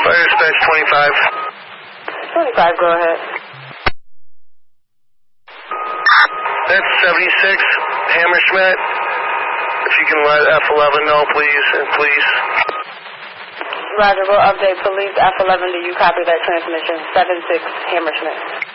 Fire dispatch 25. 25, go ahead. That's 76, Hammerschmidt. If you can let F11 know, please, and please. Roger, we'll update police F11. Do you copy that transmission? 76, Hammerschmidt.